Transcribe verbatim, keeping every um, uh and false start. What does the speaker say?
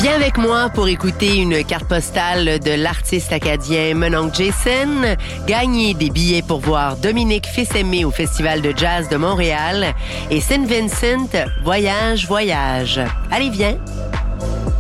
Viens avec moi pour écouter une carte postale de l'artiste acadien Mononc Jason, gagner des billets pour voir Dominique Fils-Aimé au Festival de jazz de Montréal et Saint Vincent Voyage Voyage. Allez, viens!